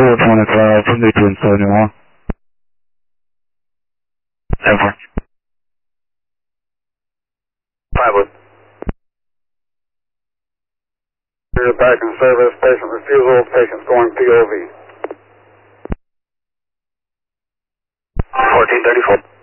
25 from the Twin 71. Over. 5 with. You're back in service, patient refusal, patient's going POV. 1434.